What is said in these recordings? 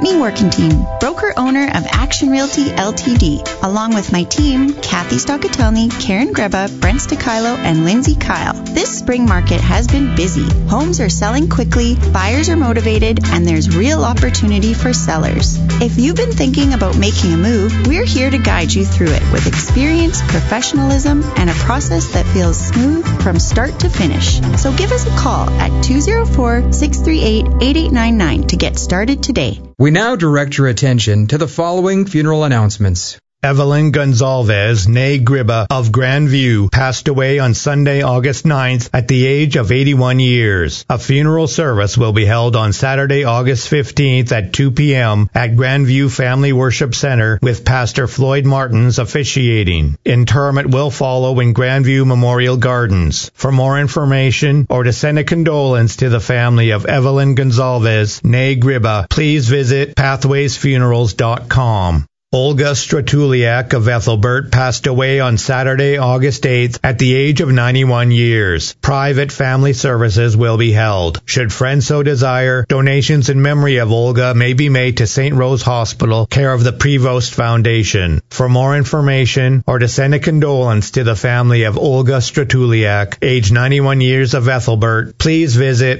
Whitney Working Team, broker-owner of Action Realty LTD, along with my team, Kathy Stockatelny, Karen Greba, Brent Stakilo, and Lindsay Kyle. This spring market has been busy. Homes are selling quickly, buyers are motivated, and there's real opportunity for sellers. If you've been thinking about making a move, we're here to guide you through it with experience, professionalism, and a process that feels smooth from start to finish. So give us a call at 204-638-8899 to get started today. We now direct your attention to the following funeral announcements. Evelyn Gonzalez, née Gribba of Grandview, passed away on Sunday, August 9th at the age of 81 years. A funeral service will be held on Saturday, August 15th at 2 p.m. at Grandview Family Worship Center with Pastor Floyd Martins officiating. Interment will follow in Grandview Memorial Gardens. For more information or to send a condolence to the family of Evelyn Gonzalez, née Gribba, please visit pathwaysfunerals.com. Olga Stratuliak of Ethelbert passed away on Saturday, August 8th at the age of 91 years. Private family services will be held. Should friends so desire, donations in memory of Olga may be made to St. Rose Hospital, care of the Prevost Foundation. For more information or to send a condolence to the family of Olga Stratuliak, age 91 years of Ethelbert, please visit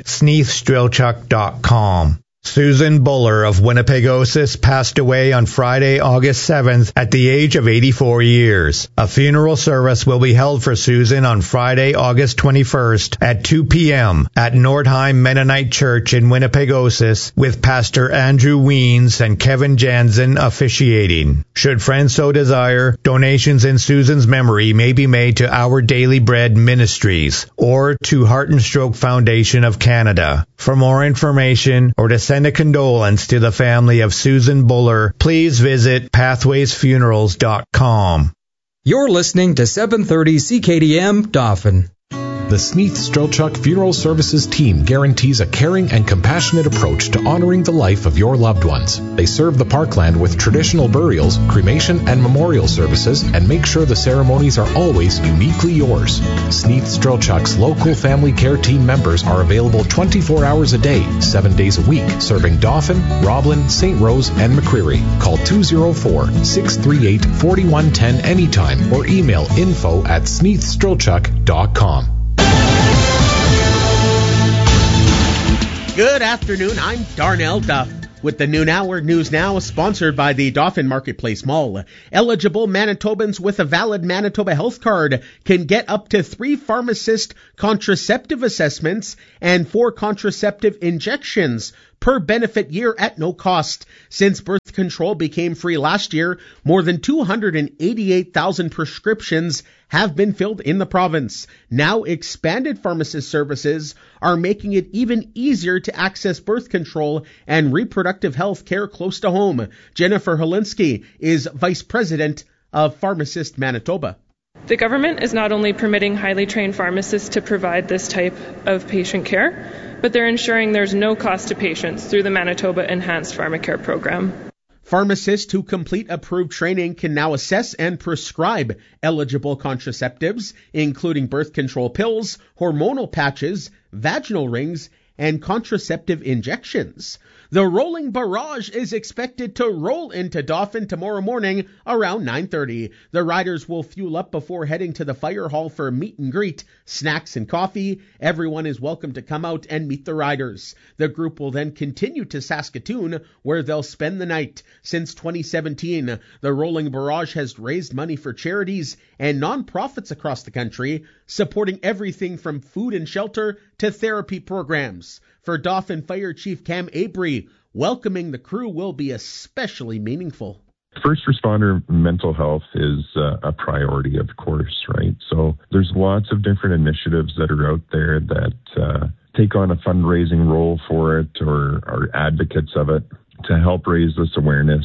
sneathstrelchuk.com. Susan Buller of Winnipegosis passed away on Friday, August 7th at the age of 84 years. A funeral service will be held for Susan on Friday, August 21st at 2 p.m. at Nordheim Mennonite Church in Winnipegosis with Pastor Andrew Weens and Kevin Jansen officiating. Should friends so desire, donations in Susan's memory may be made to Our Daily Bread Ministries or to Heart and Stroke Foundation of Canada. For more information or to send a condolence to the family of Susan Buller, please visit pathwaysfunerals.com. You're listening to 730 CKDM Dauphin. The Sneath Strelchuk Funeral Services team guarantees a caring and compassionate approach to honoring the life of your loved ones. They serve the parkland with traditional burials, cremation, and memorial services, and make sure the ceremonies are always uniquely yours. Sneath Strelchuk's local family care team members are available 24 hours a day, 7 days a week, serving Dauphin, Roblin, St. Rose, and McCreary. Call 204-638-4110 anytime or email info@sneathstrelchuk.com. Good afternoon, I'm Darnell Duff with the Noon Hour News Now, sponsored by the Dauphin Marketplace Mall. Eligible Manitobans with a valid Manitoba Health Card can get up to 3 pharmacist contraceptive assessments and 4 contraceptive injections per benefit year at no cost. Since birth control became free last year, more than 288,000 prescriptions have been filled in the province. Now expanded pharmacist services are making it even easier to access birth control and reproductive health care close to home. Jennifer Holinsky is Vice President of Pharmacist Manitoba. The government is not only permitting highly trained pharmacists to provide this type of patient care, but they're ensuring there's no cost to patients through the Manitoba Enhanced Pharmacare program. Pharmacists who complete approved training can now assess and prescribe eligible contraceptives, including birth control pills, hormonal patches, vaginal rings, and contraceptive injections. The Rolling Barrage is expected to roll into Dauphin tomorrow morning around 9:30. The riders will fuel up before heading to the fire hall for a meet and greet, snacks and coffee. Everyone is welcome to come out and meet the riders. The group will then continue to Saskatoon, where they'll spend the night. Since 2017, the Rolling Barrage has raised money for charities and nonprofits across the country, supporting everything from food and shelter to therapy programs. For Dauphin Fire Chief Cam Abry, welcoming the crew will be especially meaningful. First responder mental health is a priority, of course, right? So there's lots of different initiatives that are out there that take on a fundraising role for it or are advocates of it. To help raise this awareness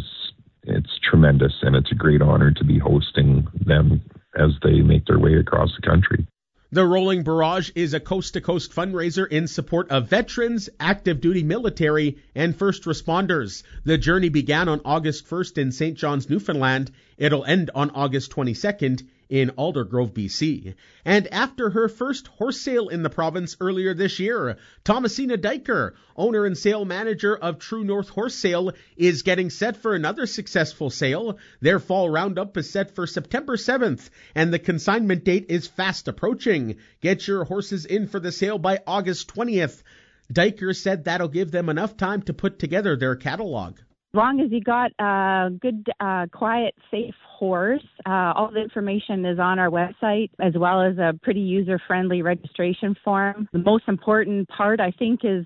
it's tremendous, and it's a great honor to be hosting them as they make their way across the country. The Rolling Barrage is a coast-to-coast fundraiser in support of veterans, active duty military, and first responders. The journey began on August 1st in St. John's, Newfoundland. It'll end on August 22nd in Aldergrove, BC. And after her first horse sale in the province earlier this year, Thomasina Diker, owner and sale manager of True North Horse Sale, is getting set for another successful sale. Their fall roundup is set for September 7th, and the consignment date is fast approaching. Get your horses in for the sale by August 20th. Diker said that'll give them enough time to put together their catalog. As long as you got a good, quiet, safe horse, all the information is on our website, as well as a pretty user-friendly registration form. The most important part, I think, is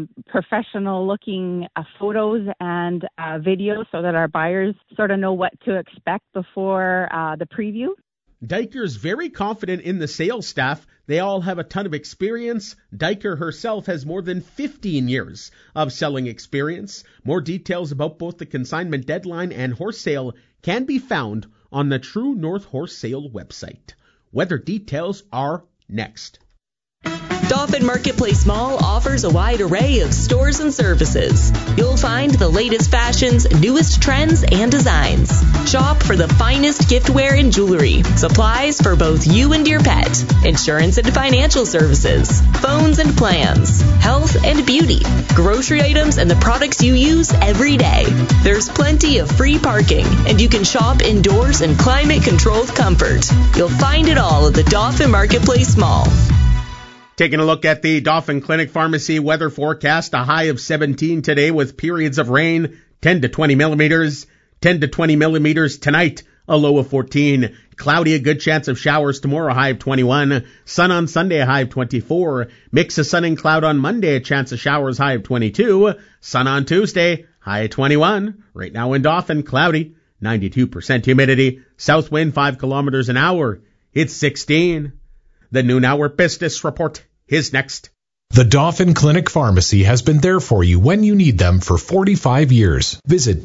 professional-looking photos and videos so that our buyers sort of know what to expect before the preview. Diker's very confident in the sales staff. They all have a ton of experience. Diker herself has more than 15 years of selling experience. More details about both the consignment deadline and horse sale can be found on the True North Horse Sale website. Weather details are next. Dauphin Marketplace Mall offers a wide array of stores and services. You'll find the latest fashions, newest trends, and designs. Shop for the finest giftware and jewelry, supplies for both you and your pet, insurance and financial services, phones and plans, health and beauty, grocery items and the products you use every day. There's plenty of free parking, and you can shop indoors in climate-controlled comfort. You'll find it all at the Dauphin Marketplace Mall. Taking a look at the Dauphin Clinic Pharmacy weather forecast, a high of 17 today with periods of rain, 10 to 20 millimeters, 10 to 20 millimeters tonight, a low of 14. Cloudy, a good chance of showers tomorrow, a high of 21. Sun on Sunday, a high of 24. Mix of sun and cloud on Monday, a chance of showers, high of 22. Sun on Tuesday, high of 21. Right now in Dauphin, cloudy, 92% humidity. South wind 5 kilometers an hour. It's 16. The noon hour business report is next. The Dauphin Clinic Pharmacy has been there for you when you need them for 45 years. Visit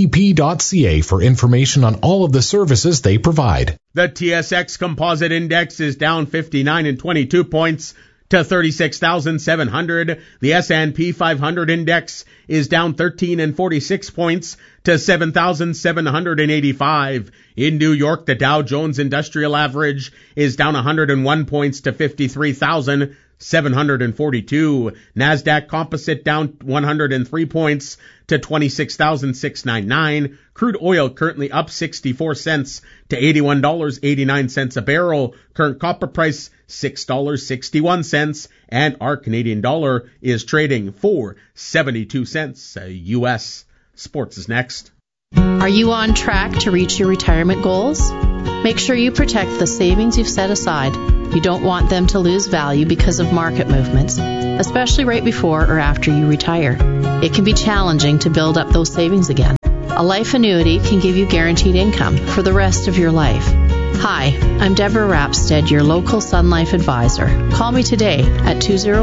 dcp.ca for information on all of the services they provide. The TSX Composite Index is down 59 and 22 points to 36,700. The S&P 500 Index is down 13 and 46 points to 7,785. In New York, the Dow Jones Industrial Average is down 101 points to 53,742. NASDAQ Composite down 103 points to 26,699. Crude oil currently up 64 cents to $81.89 a barrel. Current copper price $6.61, and our Canadian dollar is trading for 72 cents a U.S. Sports is next. Are you on track to reach your retirement goals? Make sure you protect the savings you've set aside. You don't want them to lose value because of market movements, especially right before or after you retire. It can be challenging to build up those savings again. A life annuity can give you guaranteed income for the rest of your life. Hi, I'm Deborah Rapstead, your local Sun Life advisor. Call me today at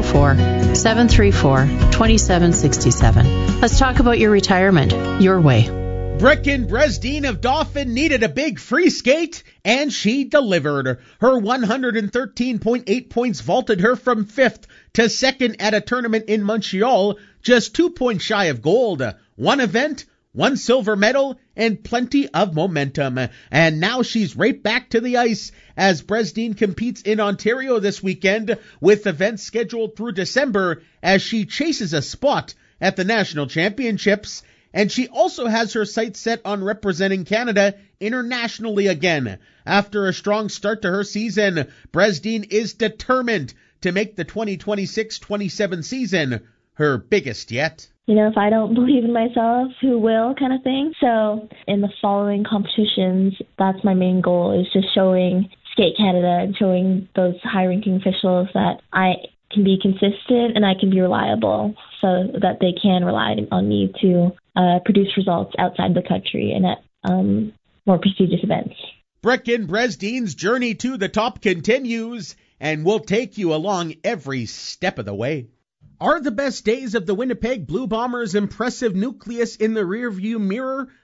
204-734-2767. Let's talk about your retirement your way. Brecken Bresdine of Dauphin needed a big free skate, and she delivered. Her 113.8 points vaulted her from 5th to 2nd at a tournament in Montreal, just 2 points shy of gold. One event, one silver medal, and plenty of momentum. And now she's right back to the ice as Bresdine competes in Ontario this weekend, with events scheduled through December as she chases a spot at the National Championships. And she also has her sights set on representing Canada internationally again. After a strong start to her season, Bresdine is determined to make the 2026-27 season her biggest yet. You know, if I don't believe in myself, who will, kind of thing. So in the following competitions, that's my main goal, is just showing Skate Canada and showing those high-ranking officials that I can be consistent and I can be reliable, so that they can rely on me to produce results outside the country and at more prestigious events. Brecken Bresdine's journey to the top continues, and we'll take you along every step of the way. Are the best days of the Winnipeg Blue Bombers' impressive nucleus in the rearview mirror?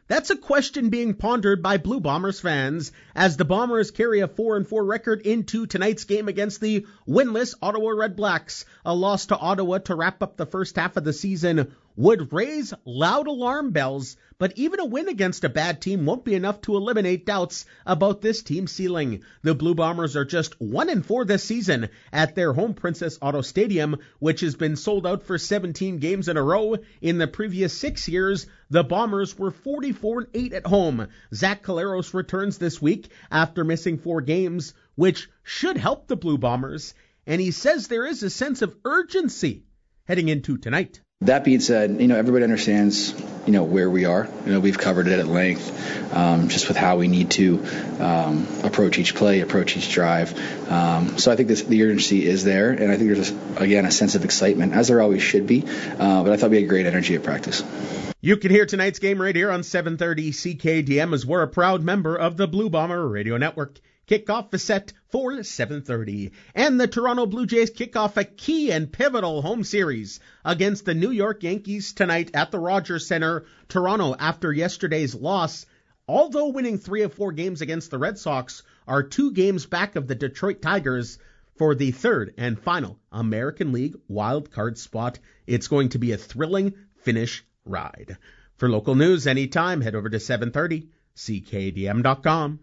That's a question being pondered by Blue Bombers fans as the Bombers carry a 4-4 record into tonight's game against the winless Ottawa Red Blacks. A loss to Ottawa to wrap up the first half of the season would raise loud alarm bells, but even a win against a bad team won't be enough to eliminate doubts about this team's ceiling. The Blue Bombers are just 1-4 this season at their home Princess Auto Stadium, which has been sold out for 17 games in a row. In the previous 6 years, the Bombers were 44-8 at home. Zach Collaros returns this week after missing 4 games, which should help the Blue Bombers, and he says there is a sense of urgency heading into tonight. That being said, everybody understands, where we are. We've covered it at length, just with how we need to approach each play, approach each drive. So I think the urgency is there, and I think there's, again, a sense of excitement, as there always should be. But I thought we had great energy at practice. You can hear tonight's game right here on 730 CKDM, as we're a proud member of the Blue Bomber Radio Network. Kickoff is set for 7:30. And the Toronto Blue Jays kick off a key and pivotal home series against the New York Yankees tonight at the Rogers Center. Toronto, after yesterday's loss, although winning 3 of 4 games against the Red Sox, are 2 games back of the Detroit Tigers for the third and final American League wild card spot. It's going to be a thrilling finish ride. For local news anytime, head over to 730CKDM.com.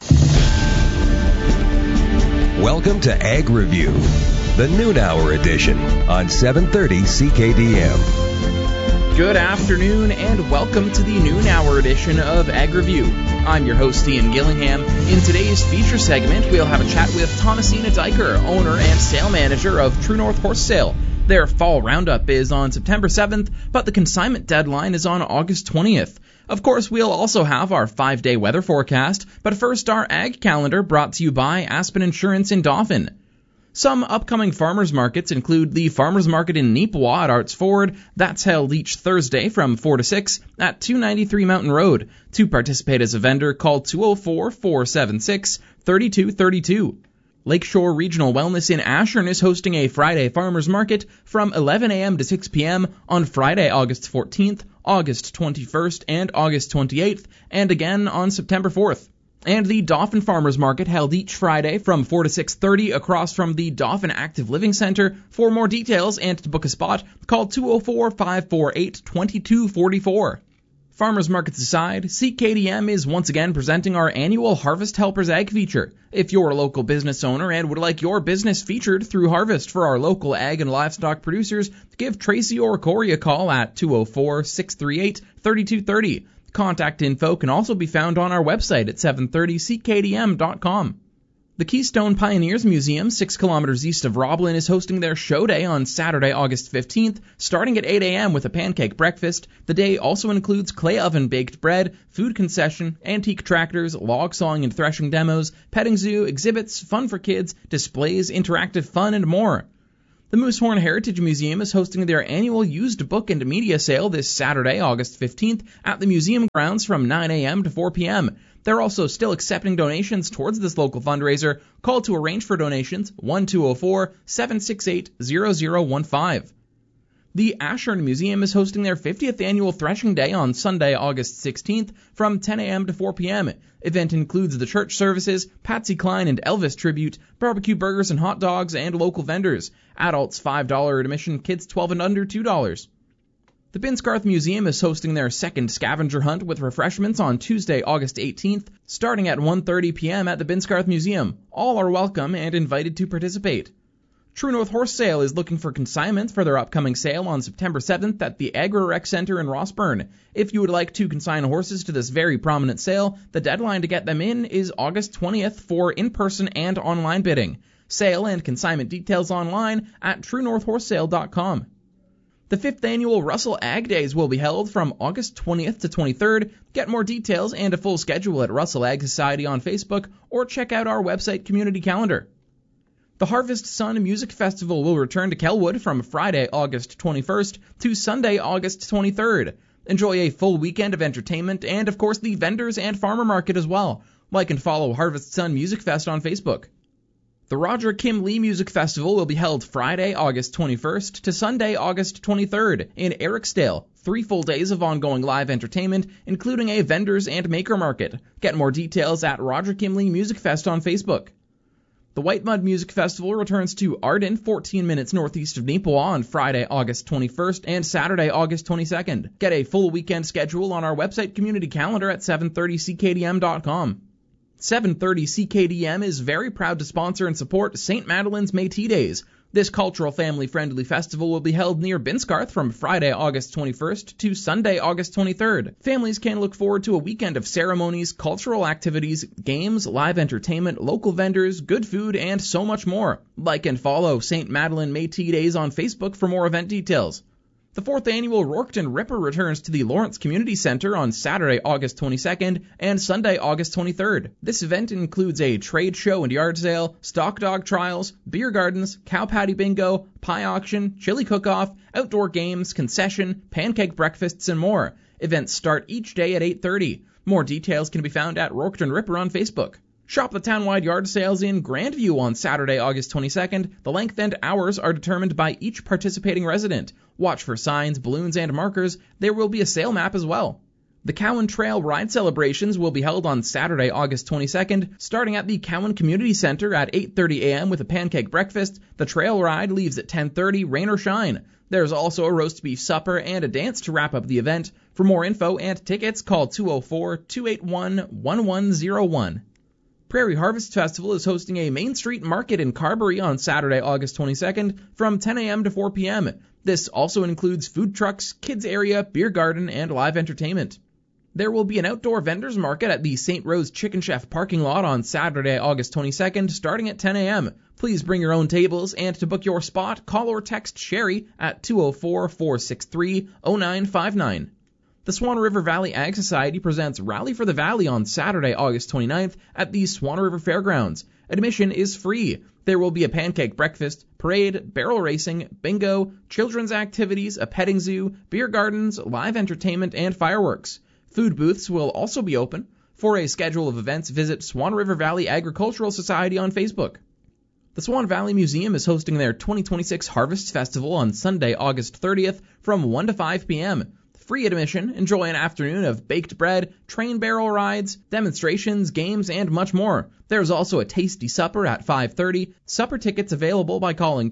Welcome to Ag Review, the noon hour edition on 730 CKDM. Good afternoon and welcome to the noon hour edition of Ag Review. I'm your host, Ian Gillingham. In today's feature segment, we'll have a chat with Thomasina Diker, owner and sale manager of True North Horse Sale. Their fall roundup is on September 7th, but the consignment deadline is on August 20th. Of course, we'll also have our 5-day weather forecast, but first our ag calendar brought to you by Aspen Insurance in Dauphin. Some upcoming farmers markets include the farmers market in Neepawa at Arts Ford. That's held each Thursday from 4 to 6 at 293 Mountain Road. To participate as a vendor, call 204-476-3232. Lakeshore Regional Wellness in Ashern is hosting a Friday farmers market from 11 a.m. to 6 p.m. on Friday, August 14th, August 21st, and August 28th, and again on September 4th. And the Dauphin Farmers Market held each Friday from 4 to 6:30 across from the Dauphin Active Living Center. For more details and to book a spot, call 204-548-2244. Farmers markets aside, CKDM is once again presenting our annual Harvest Helpers Ag feature. If you're a local business owner and would like your business featured through Harvest for our local ag and livestock producers, give Tracy or Corey a call at 204-638-3230. Contact info can also be found on our website at 730ckdm.com. The Keystone Pioneers Museum, 6 kilometers east of Roblin, is hosting their show day on Saturday, August 15th, starting at 8 a.m. with a pancake breakfast. The day also includes clay oven baked bread, food concession, antique tractors, log sawing and threshing demos, petting zoo, exhibits, fun for kids, displays, interactive fun, and more. The Moosehorn Heritage Museum is hosting their annual used book and media sale this Saturday, August 15th, at the museum grounds from 9 a.m. to 4 p.m. They're also still accepting donations towards this local fundraiser. Call to arrange for donations 1-204-768-0015. The Ashern Museum is hosting their 50th annual Threshing Day on Sunday, August 16th from 10 a.m. to 4 p.m. Event includes the church services, Patsy Cline and Elvis tribute, barbecue burgers and hot dogs, and local vendors. Adults $5 admission, kids 12 and under $2. The Binscarth Museum is hosting their second scavenger hunt with refreshments on Tuesday, August 18th, starting at 1:30 p.m. at the Binscarth Museum. All are welcome and invited to participate. True North Horse Sale is looking for consignments for their upcoming sale on September 7th at the Agri-Rec Center in Rossburn. If you would like to consign horses to this very prominent sale, the deadline to get them in is August 20th for in-person and online bidding. Sale and consignment details online at truenorthhorsesale.com. The 5th annual Russell Ag Days will be held from August 20th to 23rd. Get more details and a full schedule at Russell Ag Society on Facebook or check out our website community calendar. The Harvest Sun Music Festival will return to Kelwood from Friday, August 21st to Sunday, August 23rd. Enjoy a full weekend of entertainment and, of course, the vendors and farmer market as well. Like and follow Harvest Sun Music Fest on Facebook. The Roger Kim Lee Music Festival will be held Friday, August 21st to Sunday, August 23rd in Eriksdale. 3 full days of ongoing live entertainment, including a vendors and maker market. Get more details at Roger Kim Lee Music Fest on Facebook. The White Mud Music Festival returns to Arden, 14 minutes northeast of Neepawa on Friday, August 21st and Saturday, August 22nd. Get a full weekend schedule on our website community calendar at 730ckdm.com. 730 CKDM is very proud to sponsor and support St. Madeline's Métis Days. This cultural family-friendly festival will be held near Binscarth from Friday, August 21st to Sunday, August 23rd. Families can look forward to a weekend of ceremonies, cultural activities, games, live entertainment, local vendors, good food, and so much more. Like and follow St. Madeline Métis Days on Facebook for more event details. The 4th annual Rorketon Ripper returns to the Lawrence Community Center on Saturday, August 22nd and Sunday, August 23rd. This event includes a trade show and yard sale, stock dog trials, beer gardens, cow patty bingo, pie auction, chili cook-off, outdoor games, concession, pancake breakfasts, and more. Events start each day at 8:30. More details can be found at Rorketon Ripper on Facebook. Shop the townwide yard sales in Grandview on Saturday, August 22nd. The length and hours are determined by each participating resident. Watch for signs, balloons, and markers. There will be a sale map as well. The Cowan Trail Ride celebrations will be held on Saturday, August 22nd, starting at the Cowan Community Center at 8:30 a.m. with a pancake breakfast. The trail ride leaves at 10:30, rain or shine. There's also a roast beef supper and a dance to wrap up the event. For more info and tickets, call 204-281-1101. Prairie Harvest Festival is hosting a Main Street Market in Carberry on Saturday, August 22nd from 10 a.m. to 4 p.m. This also includes food trucks, kids area, beer garden, and live entertainment. There will be an outdoor vendors market at the St. Rose Chicken Chef parking lot on Saturday, August 22nd, starting at 10 a.m. Please bring your own tables, and to book your spot, call or text Sherry at 204-463-0959. The Swan River Valley Ag Society presents Rally for the Valley on Saturday, August 29th at the Swan River Fairgrounds. Admission is free. There will be a pancake breakfast, parade, barrel racing, bingo, children's activities, a petting zoo, beer gardens, live entertainment, and fireworks. Food booths will also be open. For a schedule of events, visit Swan River Valley Agricultural Society on Facebook. The Swan Valley Museum is hosting their 2026 Harvest Festival on Sunday, August 30th from 1 to 5 p.m. Free admission. Enjoy an afternoon of baked bread, train barrel rides, demonstrations, games, and much more. There's also a tasty supper at 5:30. Supper tickets available by calling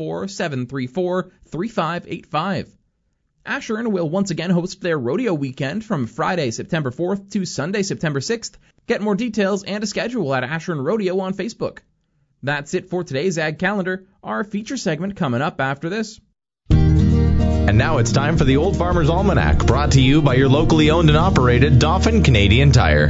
204-734-3585. Ashern will once again host their rodeo weekend from Friday, September 4th to Sunday, September 6th. Get more details and a schedule at Ashern Rodeo on Facebook. That's it for today's Ag Calendar. Our feature segment coming up after this. And now it's time for the Old Farmer's Almanac, brought to you by your locally owned and operated Dauphin Canadian Tire.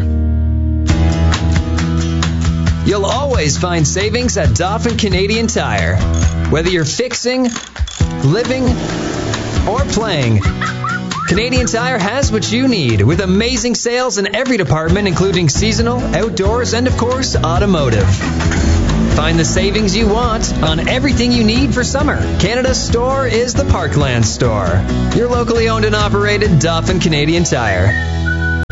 You'll always find savings at Dauphin Canadian Tire. Whether you're fixing, living, or playing, Canadian Tire has what you need, with amazing sales in every department, including seasonal, outdoors, and of course, automotive. Find the savings you want on everything you need for summer. Canada's store is the Parkland Store. Your locally owned and operated Dauphin Canadian Tire.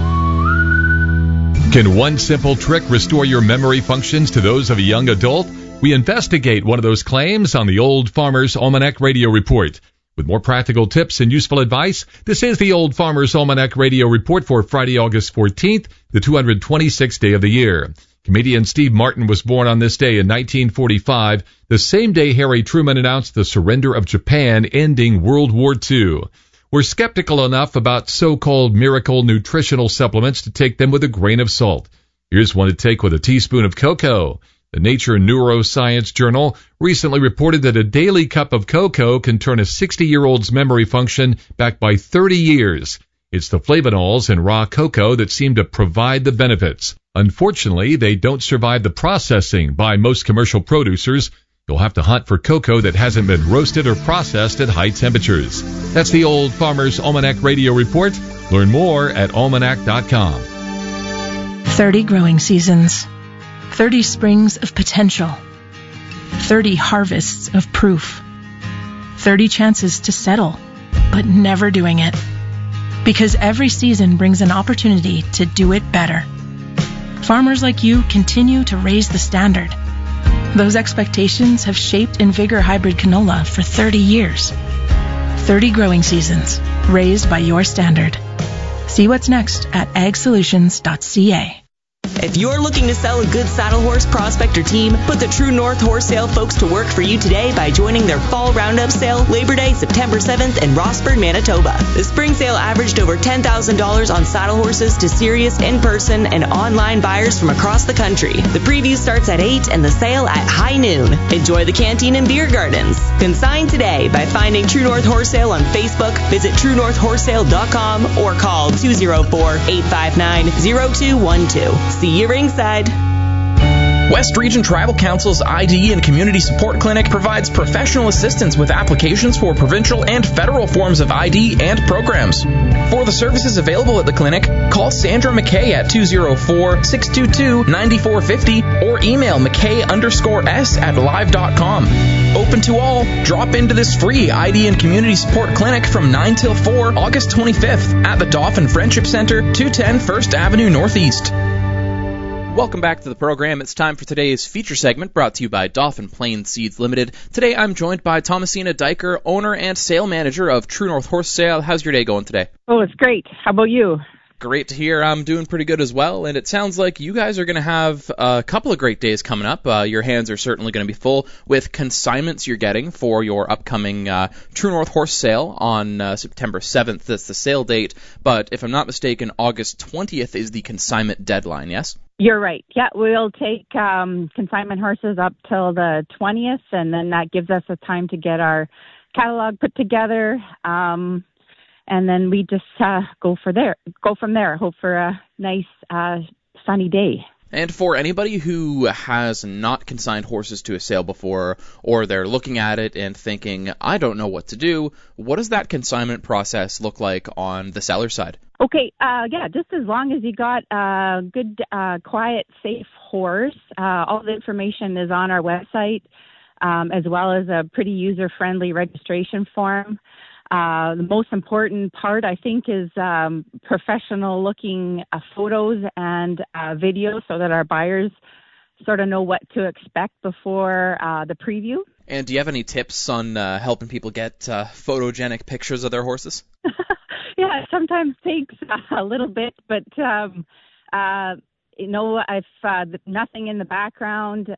Can one simple trick restore your memory functions to those of a young adult? We investigate one of those claims on the Old Farmer's Almanac Radio Report. With more practical tips and useful advice, this is the Old Farmer's Almanac Radio Report for Friday, August 14th, the 226th day of the year. Comedian Steve Martin was born on this day in 1945, the same day Harry Truman announced the surrender of Japan, ending World War II. We're skeptical enough about so-called miracle nutritional supplements to take them with a grain of salt. Here's one to take with a teaspoon of cocoa. The Nature Neuroscience Journal recently reported that a daily cup of cocoa can turn a 60-year-old's memory function back by 30 years. It's the flavonols in raw cocoa that seem to provide the benefits. Unfortunately, they don't survive the processing by most commercial producers. You'll have to hunt for cocoa that hasn't been roasted or processed at high temperatures. That's the Old Farmer's Almanac Radio Report. Learn more at almanac.com. 30 growing seasons. 30 springs of potential. 30 harvests of proof. 30 chances to settle, but never doing it. Because every season brings an opportunity to do it better. Farmers like you continue to raise the standard. Those expectations have shaped Invigor hybrid canola for 30 years. 30 growing seasons, raised by your standard. See what's next at agsolutions.ca. If you're looking to sell a good saddle horse prospect or team, put the True North Horse Sale folks to work for you today by joining their Fall Roundup Sale Labor Day, September 7th in Rossburn, Manitoba. The spring sale averaged over $10,000 on saddle horses to serious in-person and online buyers from across the country. The preview starts at 8 and the sale at high noon. Enjoy the canteen and beer gardens. Consign today by finding True North Horse Sale on Facebook, visit TrueNorthHorseSale.com, or call 204-859-0212. See you ringside. West Region Tribal Council's ID and Community Support Clinic provides professional assistance with applications for provincial and federal forms of ID and programs. For the services available at the clinic, call Sandra McKay at 204-622-9450 or email McKay_S@live.com. Open to all. Drop into this free ID and Community Support Clinic from 9 till 4, August 25th at the Dauphin Friendship Center, 210 1st Avenue Northeast. Welcome back to the program. It's time for today's feature segment brought to you by Dauphin Plain Seeds Limited. Today I'm joined by Thomasina Diker, owner and sale manager of True North Horse Sale. How's your day going today? Oh, it's great. How about you? Great to hear. I'm doing pretty good as well, and it sounds like you guys are going to have a couple of great days coming up. Your hands are certainly going to be full with consignments you're getting for your upcoming True North Horse Sale on September 7th. That's the sale date, but if I'm not mistaken, August 20th is the consignment deadline, yes? You're right. Yeah, we'll take consignment horses up till the 20th, and then that gives us a time to get our catalog put together. And then we just go from there. Hope for a nice sunny day. And for anybody who has not consigned horses to a sale before, or they're looking at it and thinking, I don't know what to do, what does that consignment process look like on the seller side? Okay, just as long as you got a good, quiet, safe horse. All the information is on our website, as well as a pretty user-friendly registration form. The most important part, I think, is professional-looking photos and videos so that our buyers sort of know what to expect before the preview. And do you have any tips on helping people get photogenic pictures of their horses? Yeah, it sometimes takes a little bit, but, if nothing in the background,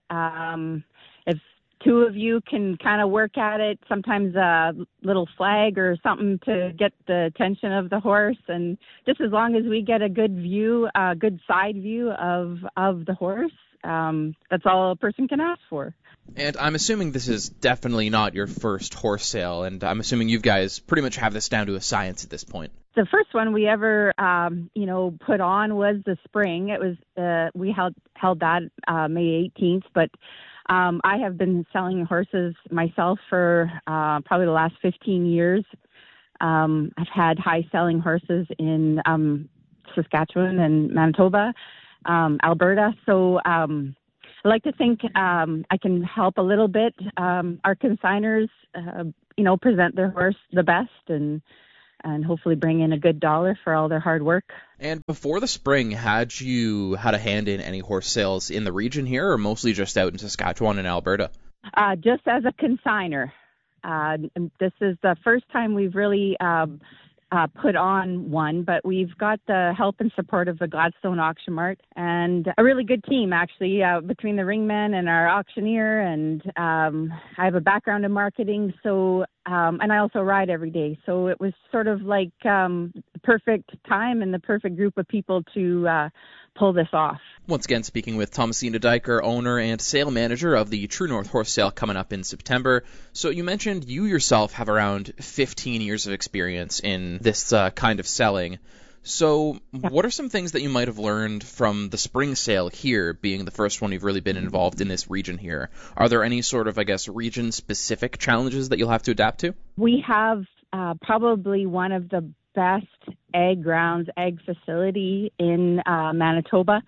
if two of you can kind of work at it, sometimes a little flag or something to get the attention of the horse. And just as long as we get a good view, a good side view of the horse, that's all a person can ask for. And I'm assuming this is definitely not your first horse sale, and I'm assuming you guys pretty much have this down to a science at this point. The first one we ever, put on was the spring. It was we held that May 18th, but I have been selling horses myself for probably the last 15 years. I've had high-selling horses in Saskatchewan and Manitoba, Alberta. So I like to think I can help a little bit. Our consigners, present their horse the best and hopefully bring in a good dollar for all their hard work. And before the spring, had you had a hand in any horse sales in the region here, or mostly just out in Saskatchewan and Alberta? Just as a consigner. This is the first time we've really put on one, but we've got the help and support of the Gladstone Auction Mart and a really good team, actually, between the ringmen and our auctioneer. And I have a background in marketing, so and I also ride every day. So it was sort of like the perfect time and the perfect group of people to pull this off. Once again, speaking with Thomasina Diker, owner and sale manager of the True North Horse Sale coming up in September. So you mentioned you yourself have around 15 years of experience in this kind of selling. So what are some things that you might have learned from the spring sale here, being the first one you've really been involved in this region here? Are there any sort of, region-specific challenges that you'll have to adapt to? We have probably one of the best egg facility in Manitoba.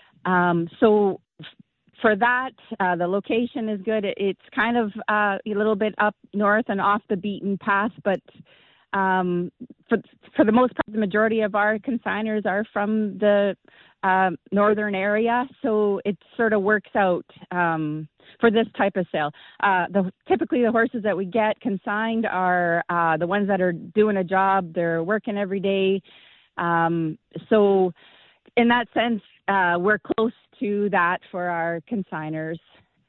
So for that, the location is good. It's kind of a little bit up north and off the beaten path, but for the most part, the majority of our consigners are from the northern area, so it sort of works out for this type of sale. Typically the horses that we get consigned are the ones that are doing a job. They're working every day. So in that sense, we're close to that for our consigners.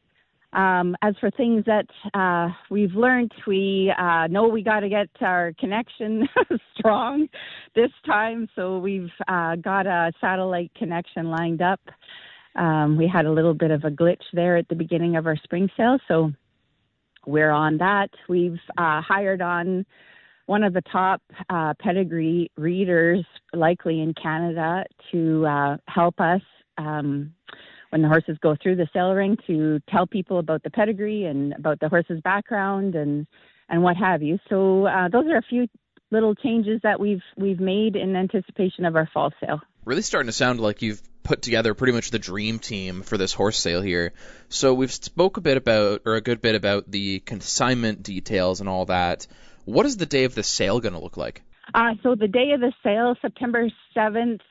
As for things that we've learned, we know we got to get our connection strong this time. So we've got a satellite connection lined up. We had a little bit of a glitch there at the beginning of our spring sale, so we're on that. We've hired on one of the top pedigree readers, likely in Canada, to help us when the horses go through the sale ring, to tell people about the pedigree and about the horse's background and what have you. So those are a few little changes that we've made in anticipation of our fall sale. Really starting to sound like you've put together pretty much the dream team for this horse sale here. So we've spoke a good bit about the consignment details and all that. What is the day of the sale going to look like? So the day of the sale, September 7th,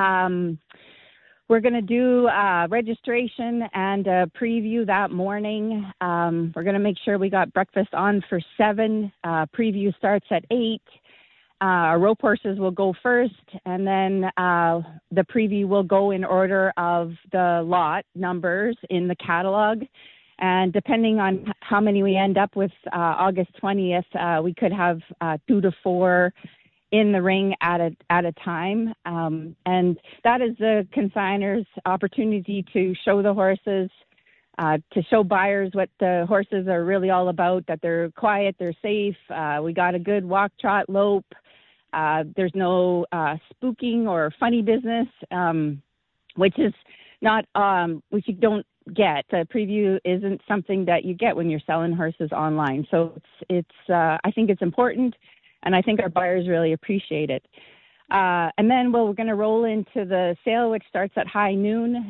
we're going to do registration and a preview that morning. We're going to make sure we got breakfast on for 7. Preview starts at 8. Our rope horses will go first, and then the preview will go in order of the lot numbers in the catalog. And depending on how many we end up with August 20th, we could have 2 to 4 in the ring at a time. And that is the consigner's opportunity to show the horses, to show buyers what the horses are really all about, that they're quiet, they're safe. We got a good walk, trot, lope. There's no spooking or funny business, which is not, which you don't get. A preview isn't something that you get when you're selling horses online. So it's I think it's important, and I think our buyers really appreciate it. And then we're going to roll into the sale, which starts at high noon.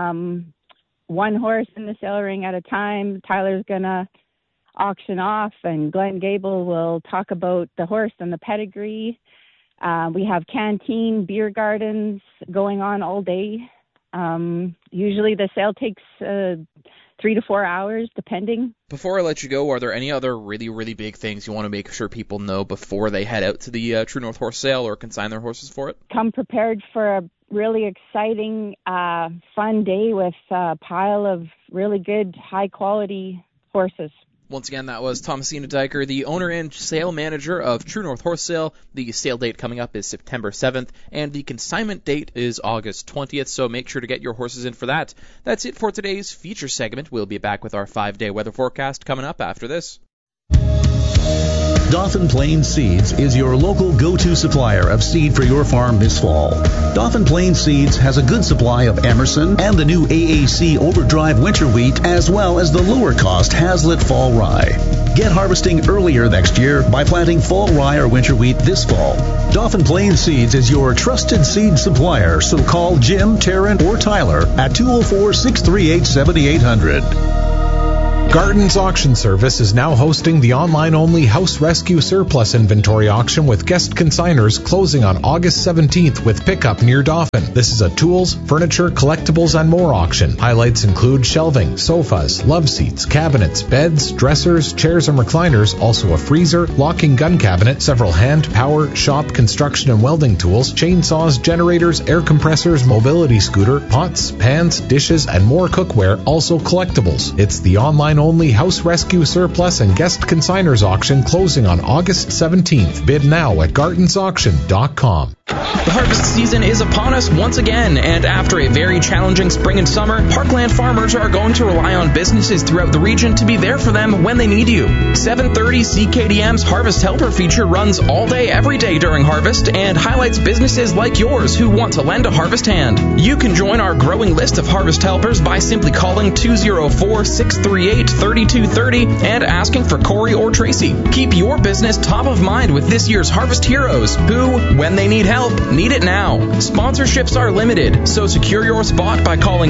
One horse in the sale ring at a time. Tyler's going to auction off, and Glenn Gable will talk about the horse and the pedigree. We have canteen, beer gardens going on all day. Usually the sale takes 3 to 4 hours, depending. Before I let you go, are there any other really, really big things you want to make sure people know before they head out to the True North Horse Sale or consign their horses for it? Come prepared for a really exciting, fun day with a pile of really good, high-quality horses. Once again, that was Thomasina Dyker, the owner and sale manager of True North Horse Sale. The sale date coming up is September 7th, and the consignment date is August 20th, so make sure to get your horses in for that. That's it for today's feature segment. We'll be back with our 5-day weather forecast coming up after this. Dauphin Plains Seeds is your local go-to supplier of seed for your farm this fall. Dauphin Plains Seeds has a good supply of Emerson and the new AAC Overdrive winter wheat, as well as the lower-cost Hazlitt fall rye. Get harvesting earlier next year by planting fall rye or winter wheat this fall. Dauphin Plains Seeds is your trusted seed supplier, so call Jim, Taryn, or Tyler at 204-638-7800. Garden's Auction Service is now hosting the online-only House Rescue Surplus Inventory Auction with guest consigners closing on August 17th with pickup near Dauphin. This is a tools, furniture, collectibles, and more auction. Highlights include shelving, sofas, love seats, cabinets, beds, dressers, chairs, and recliners, also a freezer, locking gun cabinet, several hand, power, shop, construction, and welding tools, chainsaws, generators, air compressors, mobility scooter, pots, pans, dishes, and more cookware, also collectibles. It's the online-only House Rescue Surplus and Guest Consigners Auction closing on August 17th. Bid now at gardensauction.com. The harvest season is upon us once again, and after a very challenging spring and summer, Parkland farmers are going to rely on businesses throughout the region to be there for them when they need you. 730 CKDM's Harvest Helper feature runs all day, every day during harvest, and highlights businesses like yours who want to lend a harvest hand. You can join our growing list of Harvest Helpers by simply calling 204-638-3230 and asking for Corey or Tracy. Keep your business top of mind with this year's Harvest Heroes, who, when they need help, help, need it now. Sponsorships are limited, so secure your spot by calling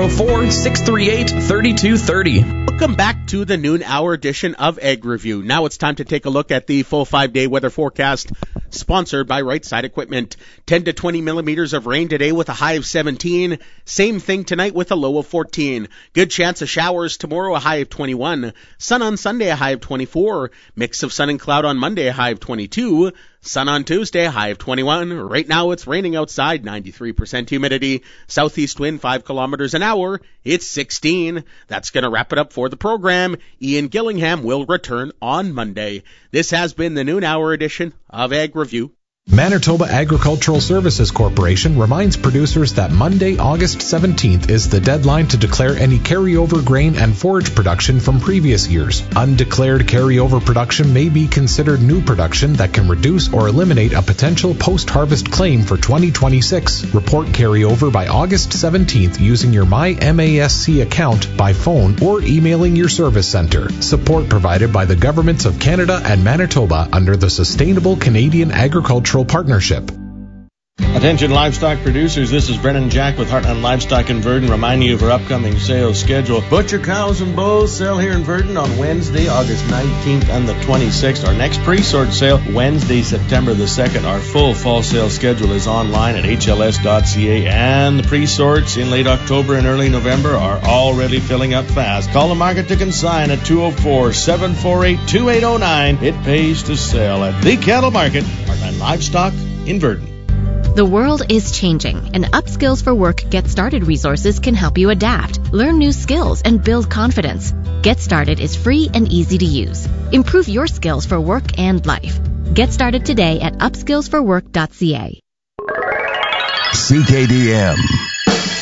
204-638-3230. Welcome back to the noon hour edition of Ag Review. Now it's time to take a look at the full 5-day weather forecast, sponsored by Right Side Equipment. 10 to 20 millimeters of rain today with a high of 17. Same thing tonight with a low of 14. Good chance of showers tomorrow, a high of 21. Sun on Sunday, a high of 24. Mix of sun and cloud on Monday, a high of 22. Sun on Tuesday, a high of 21. Right now it's raining outside, 93% humidity. Southeast wind 5 kilometers an hour. It's 16. That's going to wrap it up for the program. Ian Gillingham will return on Monday. This has been the noon hour edition of Ag Review. Manitoba Agricultural Services Corporation reminds producers that Monday, August 17th is the deadline to declare any carryover grain and forage production from previous years. Undeclared carryover production may be considered new production that can reduce or eliminate a potential post-harvest claim for 2026. Report carryover by August 17th using your MyMASC account by phone or emailing your service center. Support provided by the Governments of Canada and Manitoba under the Sustainable Canadian Agricultural Partnership. Attention livestock producers, this is Brennan Jack with Heartland Livestock in Verdon, reminding you of our upcoming sales schedule. Butcher cows and bulls sell here in Verdon on Wednesday, August 19th and the 26th. Our next pre-sort sale, Wednesday, September the 2nd. Our full fall sale schedule is online at hls.ca, and the pre-sorts in late October and early November are already filling up fast. Call the market to consign at 204-748-2809. It pays to sell at the Cattle Market, Heartland Livestock in Verdon. The world is changing, and Upskills for Work Get Started resources can help you adapt, learn new skills, and build confidence. Get Started is free and easy to use. Improve your skills for work and life. Get started today at upskillsforwork.ca. CKDM.